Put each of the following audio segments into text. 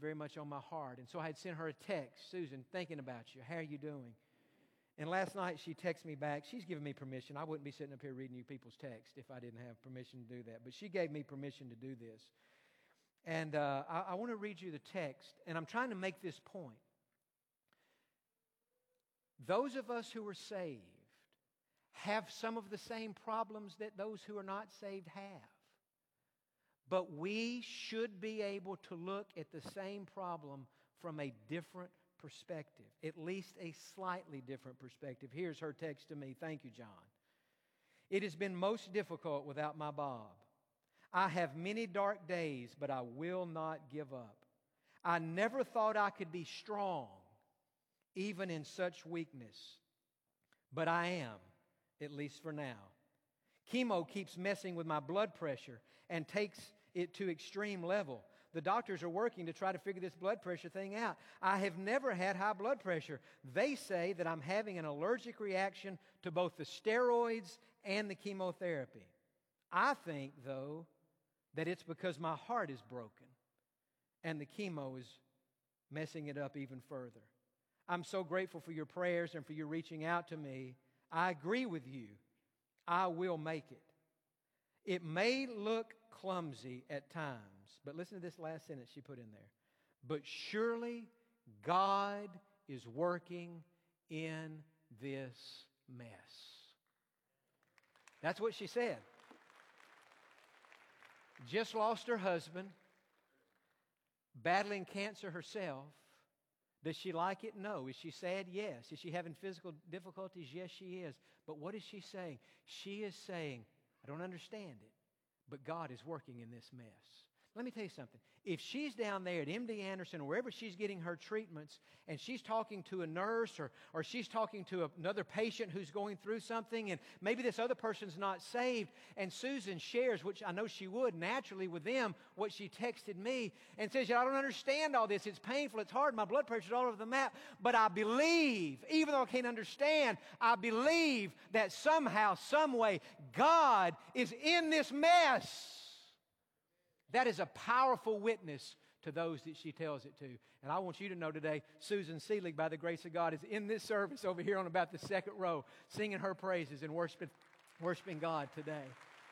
very much on my heart. And so I had sent her a text, Susan, thinking about you. How are you doing? And last night she texted me back. She's given me permission. I wouldn't be sitting up here reading you people's texts if I didn't have permission to do that. But she gave me permission to do this. And I want to read you the text. And I'm trying to make this point. Those of us who are saved have some of the same problems that those who are not saved have. But we should be able to look at the same problem from a different perspective, at least a slightly different perspective. Here's her text to me. Thank you, John. It has been most difficult without my Bob. I have many dark days, but I will not give up. I never thought I could be strong, even in such weakness. But I am, at least for now. Chemo keeps messing with my blood pressure and takes it to extreme level. The doctors are working to try to figure this blood pressure thing out. I have never had high blood pressure. They say that I'm having an allergic reaction to both the steroids and the chemotherapy. I think, though, that it's because my heart is broken and the chemo is messing it up even further. I'm so grateful for your prayers and for your reaching out to me. I agree with you. I will make it. It may look clumsy at times, but listen to this last sentence she put in there. But surely God is working in this mess. That's what she said. Just lost her husband, battling cancer herself. Does she like it? No. Is she sad? Yes. Is she having physical difficulties? Yes, she is. But what is she saying? She is saying, I don't understand it, but God is working in this mess. Let me tell you something. If she's down there at MD Anderson or wherever she's getting her treatments and she's talking to a nurse or she's talking to another patient who's going through something and maybe this other person's not saved and Susan shares, which I know she would naturally with them, what she texted me and says, I don't understand all this. It's painful. It's hard. My blood pressure's all over the map. But I believe, even though I can't understand, I believe that somehow, some way, God is in this mess. That is a powerful witness to those that she tells it to. And I want you to know today, Susan Seelig, by the grace of God, is in this service over here on about the second row, singing her praises and worshiping God today.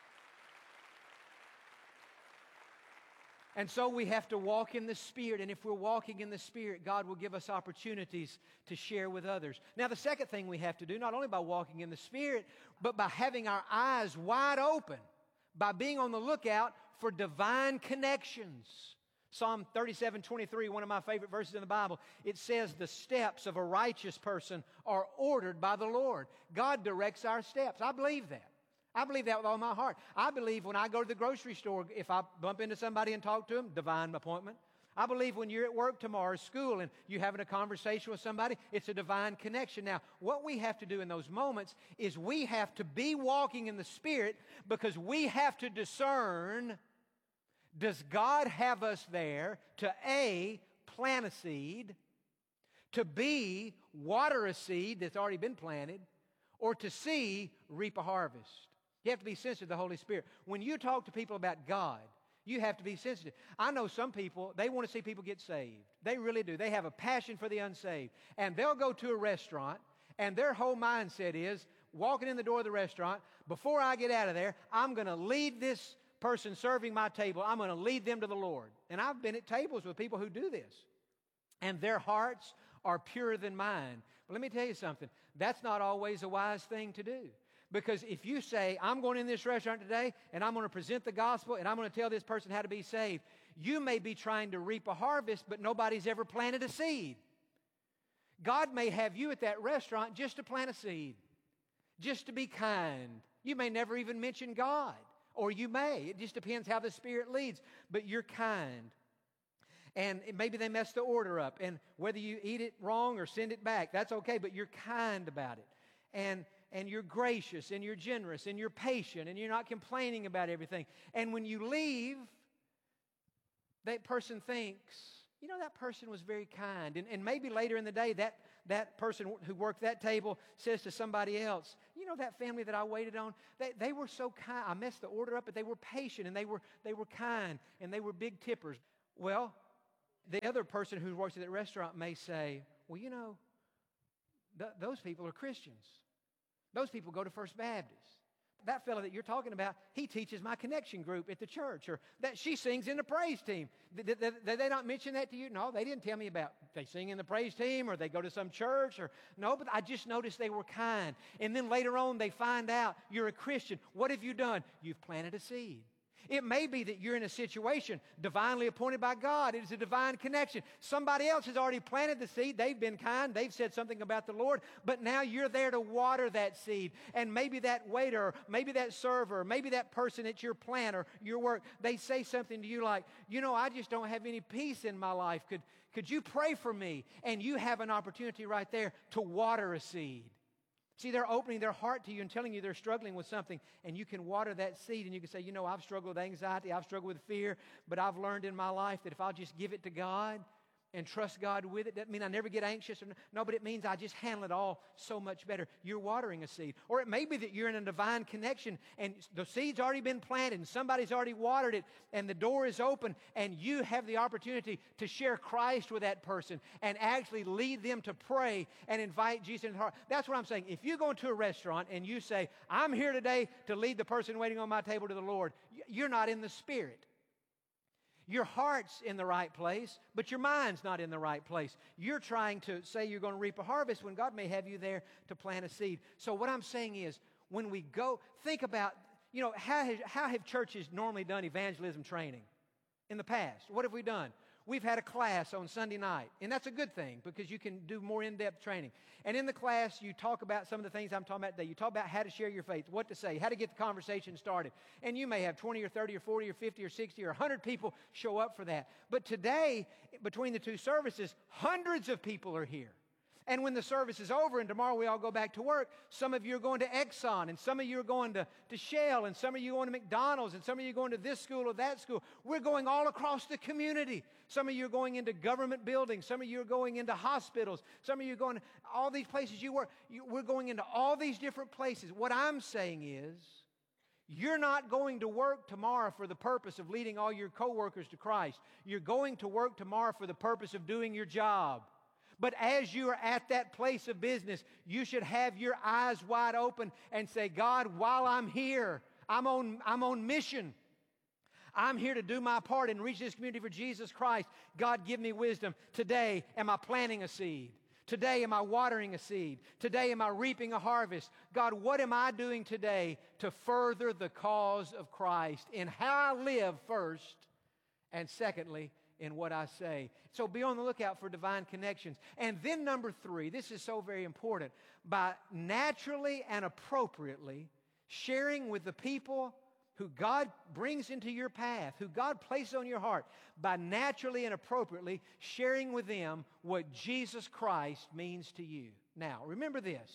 And so we have to walk in the Spirit. And if we're walking in the Spirit, God will give us opportunities to share with others. Now, the second thing we have to do, not only by walking in the Spirit, but by having our eyes wide open, by being on the lookout for divine connections. Psalm 37:23, one of my favorite verses in the Bible, it says the steps of a righteous person are ordered by the Lord. God directs our steps. I believe that. I believe that with all my heart. I believe when I go to the grocery store, if I bump into somebody and talk to them, divine appointment. I believe when you're at work tomorrow, school, and you're having a conversation with somebody, it's a divine connection. Now, what we have to do in those moments is we have to be walking in the Spirit because we have to discern, does God have us there to A, plant a seed, to B, water a seed that's already been planted, or to C, reap a harvest? You have to be sensitive to the Holy Spirit. When you talk to people about God, you have to be sensitive. I know some people, they want to see people get saved. They really do. They have a passion for the unsaved. And they'll go to a restaurant, and their whole mindset is, walking in the door of the restaurant, before I get out of there, I'm going to lead this person serving my table, I'm going to lead them to the Lord. And I've been at tables with people who do this. And their hearts are purer than mine. But let me tell you something. That's not always a wise thing to do. Because if you say, I'm going in this restaurant today and I'm going to present the gospel and I'm going to tell this person how to be saved, you may be trying to reap a harvest, but nobody's ever planted a seed. God may have you at that restaurant just to plant a seed, just to be kind. You may never even mention God, or you may. It just depends how the Spirit leads, but you're kind. And maybe they mess the order up, and whether you eat it wrong or send it back, that's okay, but you're kind about it. And you're gracious, and you're generous, and you're patient, and you're not complaining about everything. And when you leave, that person thinks, you know, that person was very kind. And maybe later in the day, that person who worked that table says to somebody else, you know, that family that I waited on, they were so kind. I messed the order up, but they were patient, and they were kind, and they were big tippers. Well, The other person who works at that restaurant may say, well, you know, those people are Christians. Those people go to First Baptist. That fellow that you're talking about, he teaches my connection group at the church, or that she sings in the praise team. Did they not mention that to you? No, they didn't tell me about they sing in the praise team or they go to some church or no, but I just noticed they were kind. And then later on they find out you're a Christian. What have you done? You've planted a seed. It may be that you're in a situation divinely appointed by God. It is a divine connection. Somebody else has already planted the seed. They've been kind. They've said something about the Lord. But now you're there to water that seed. And maybe that waiter, maybe that server, maybe that person at your plant or your work, they say something to you like, you know, I just don't have any peace in my life. Could you pray for me? And you have an opportunity right there to water a seed. See, they're opening their heart to you and telling you they're struggling with something, and you can water that seed, and you can say, you know, I've struggled with anxiety, I've struggled with fear, but I've learned in my life that if I'll just give it to God and trust God with it, doesn't mean I never get anxious. No, but it means I just handle it all so much better. You're watering a seed. Or it may be that you're in a divine connection, and the seed's already been planted, and somebody's already watered it, and the door is open, and you have the opportunity to share Christ with that person and actually lead them to pray and invite Jesus into their heart. That's what I'm saying. If you go into a restaurant and you say, I'm here today to lead the person waiting on my table to the Lord, you're not in the Spirit. Your heart's in the right place, but your mind's not in the right place. You're trying to say you're going to reap a harvest when God may have you there to plant a seed. So what I'm saying is, when we go, think about, you know, how have churches normally done evangelism training in the past? What have we done? We've had a class on Sunday night, and that's a good thing because you can do more in-depth training. And in the class, you talk about some of the things I'm talking about today. You talk about how to share your faith, what to say, how to get the conversation started. And you may have 20 or 30 or 40 or 50 or 60 or 100 people show up for that. But today, between the two services, hundreds of people are here. And when the service is over and tomorrow we all go back to work, some of you are going to Exxon, and some of you are going to Shell, and some of you are going to McDonald's, and some of you are going to this school or that school. We're going all across the community. Some of you are going into government buildings. Some of you are going into hospitals. Some of you are going to all these places you work. We're going into all these different places. What I'm saying is, you're not going to work tomorrow for the purpose of leading all your coworkers to Christ. You're going to work tomorrow for the purpose of doing your job. But as you are at that place of business, you should have your eyes wide open and say, God, while I'm here, I'm on mission. I'm here to do my part and reach this community for Jesus Christ. God, give me wisdom. Today, am I planting a seed? Today, am I watering a seed? Today, am I reaping a harvest? God, what am I doing today to further the cause of Christ in how I live first, and secondly, in what I say? So be on the lookout for divine connections. And then number 3, this is so very important, by naturally and appropriately sharing with the people who God brings into your path, who God places on your heart, by naturally and appropriately sharing with them what Jesus Christ means to you. Now, remember this.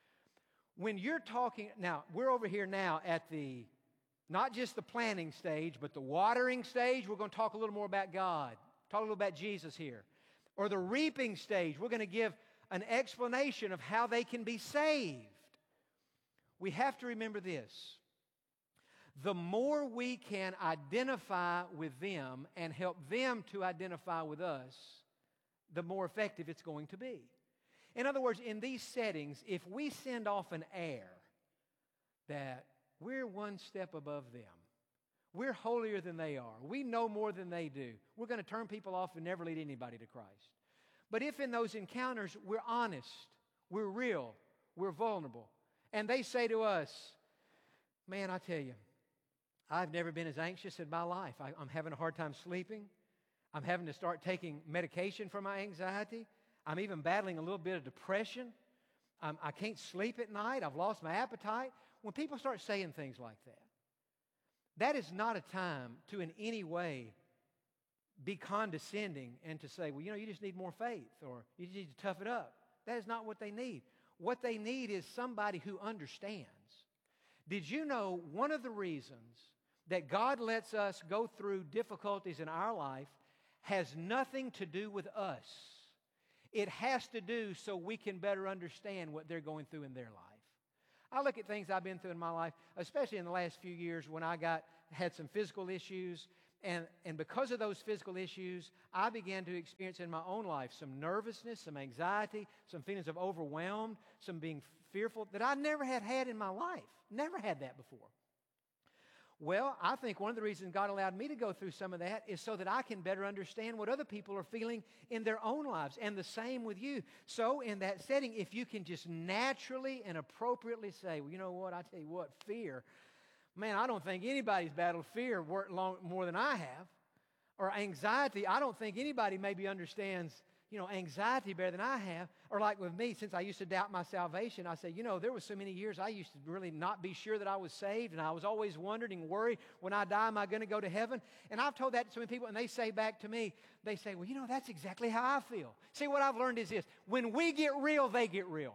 When you're talking, now, we're over here now at the, not just the planting stage, but the watering stage. We're going to talk a little more about God, talk a little about Jesus here. Or the reaping stage, we're going to give an explanation of how they can be saved. We have to remember this. The more we can identify with them and help them to identify with us, the more effective it's going to be. In other words, in these settings, if we send off an air that we're one step above them, we're holier than they are, we know more than they do, we're going to turn people off and never lead anybody to Christ. But if in those encounters we're honest, we're real, we're vulnerable, and they say to us, man, I tell you, I've never been as anxious in my life. I'm having a hard time sleeping. I'm having to start taking medication for my anxiety. I'm even battling a little bit of depression. I can't sleep at night. I've lost my appetite. When people start saying things like that, that is not a time to in any way be condescending and to say, well, you know, you just need more faith or you just need to tough it up. That is not what they need. What they need is somebody who understands. Did you know one of the reasons that God lets us go through difficulties in our life has nothing to do with us? It has to do so we can better understand what they're going through in their life. I look at things I've been through in my life, especially in the last few years when I had some physical issues, And because of those physical issues, I began to experience in my own life some nervousness, some anxiety, some feelings of overwhelmed, some being fearful that I never had in my life. Never had that before. Well, I think one of the reasons God allowed me to go through some of that is so that I can better understand what other people are feeling in their own lives, and the same with you. So in that setting, if you can just naturally and appropriately say, well, you know what, I tell you what, fear, man, I don't think anybody's battled fear more than I have. Or anxiety, I don't think anybody maybe understands, anxiety better than I have. Or like with me, since I used to doubt my salvation, I say, there was so many years I used to really not be sure that I was saved, and I was always wondering and worried, when I die, am I going to go to heaven? And I've told that to so many people, and they say back to me, they say, well, that's exactly how I feel. See, what I've learned is this: when we get real, they get real.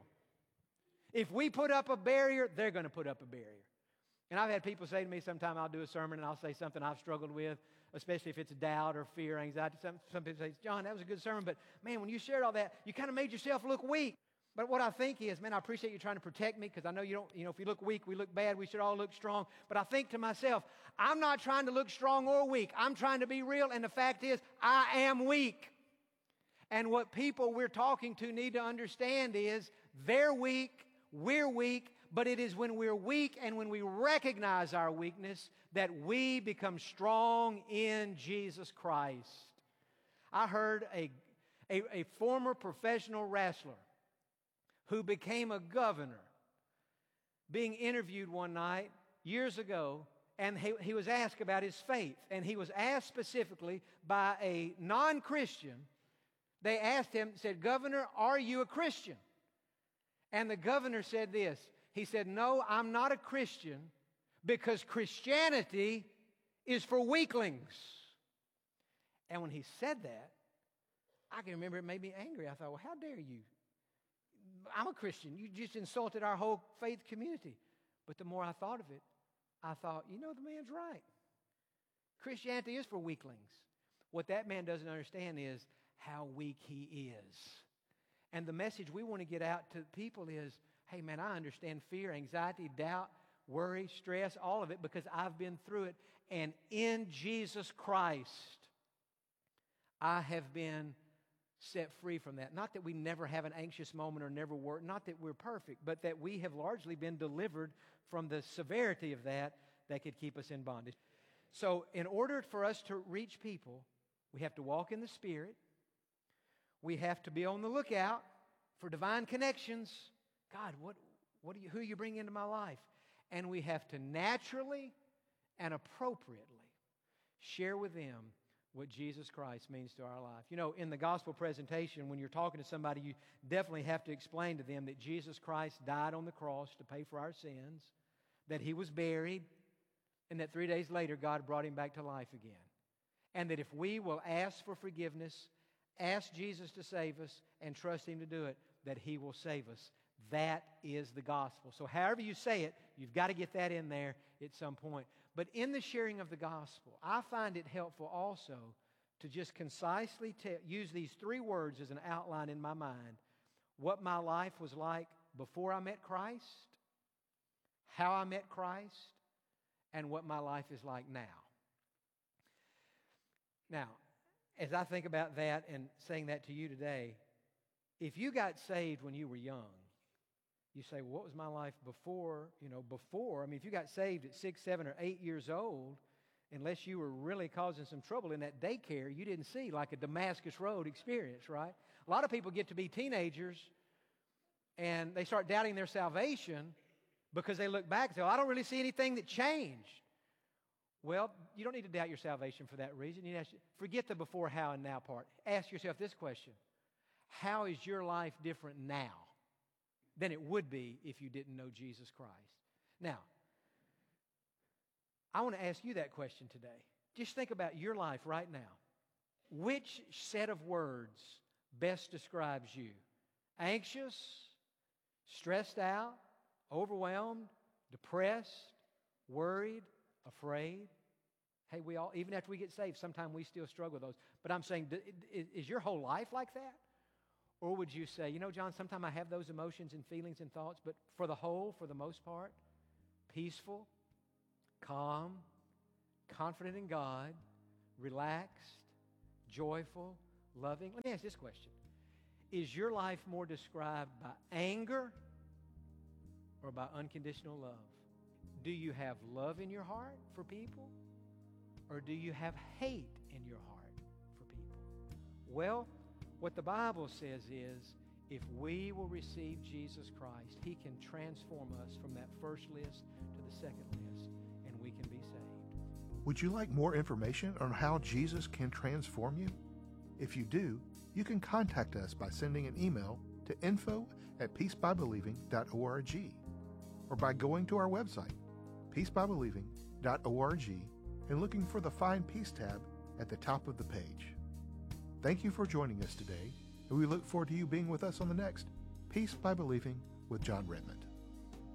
If we put up a barrier, they're going to put up a barrier. And I've had people say to me, sometime I'll do a sermon and I'll say something I've struggled with, especially if it's doubt or fear, anxiety. Some people say, John, that was a good sermon, but man, when you shared all that, you kind of made yourself look weak. But what I think is, man, I appreciate you trying to protect me, because I know you don't, if you look weak, we look bad. We should all look strong. But I think to myself, I'm not trying to look strong or weak. I'm trying to be real, and the fact is, I am weak. And what people we're talking to need to understand is, they're weak, we're weak, but it is when we're weak and when we recognize our weakness that we become strong in Jesus Christ. I heard a former professional wrestler who became a governor being interviewed one night years ago, and he was asked about his faith. And he was asked specifically by a non-Christian. They asked him, said, Governor, are you a Christian? And the governor said this. He said, no, I'm not a Christian, because Christianity is for weaklings. And when he said that, I can remember it made me angry. I thought, well, how dare you? I'm a Christian. You just insulted our whole faith community. But the more I thought of it, I thought, the man's right. Christianity is for weaklings. What that man doesn't understand is how weak he is. And the message we want to get out to people is, hey, man, I understand fear, anxiety, doubt, worry, stress, all of it, because I've been through it. And in Jesus Christ, I have been set free from that. Not that we never have an anxious moment or never worry, not that we're perfect, but that we have largely been delivered from the severity of that could keep us in bondage. So in order for us to reach people, we have to walk in the Spirit. We have to be on the lookout for divine connections. God, who are you bringing into my life? And we have to naturally and appropriately share with them what Jesus Christ means to our life. In the gospel presentation, when you're talking to somebody, you definitely have to explain to them that Jesus Christ died on the cross to pay for our sins, that He was buried, and that 3 days later God brought Him back to life again. And that if we will ask for forgiveness, ask Jesus to save us, and trust Him to do it, that He will save us. That is the gospel. So however you say it, you've got to get that in there at some point. But in the sharing of the gospel, I find it helpful also to just concisely use these 3 words as an outline in my mind. What my life was like before I met Christ, how I met Christ, and what my life is like now. Now, as I think about that and saying that to you today, if you got saved when you were young, you say, well, what was my life before? If you got saved at 6, 7, or 8 years old, unless you were really causing some trouble in that daycare, you didn't see like a Damascus Road experience, right? A lot of people get to be teenagers and they start doubting their salvation because they look back and say, well, I don't really see anything that changed. Well, you don't need to doubt your salvation for that reason. You forget the before, how, and now part. Ask yourself this question. How is your life different now than it would be if you didn't know Jesus Christ? Now, I want to ask you that question today. Just think about your life right now. Which set of words best describes you? Anxious, stressed out, overwhelmed, depressed, worried, afraid? Hey, we all, even after we get saved, sometimes we still struggle with those. But I'm saying, is your whole life like that? Or would you say, John, sometimes I have those emotions and feelings and thoughts, but for the most part, peaceful, calm, confident in God, relaxed, joyful, loving? Let me ask this question. Is your life more described by anger or by unconditional love? Do you have love in your heart for people? Or do you have hate in your heart for people? Well, what the Bible says is, if we will receive Jesus Christ, He can transform us from that first list to the second list, and we can be saved. Would you like more information on how Jesus can transform you? If you do, you can contact us by sending an email to info@peacebybelieving.org or by going to our website, peacebybelieving.org, and looking for the Find Peace tab at the top of the page. Thank you for joining us today, and we look forward to you being with us on the next Peace by Believing with John Redmond.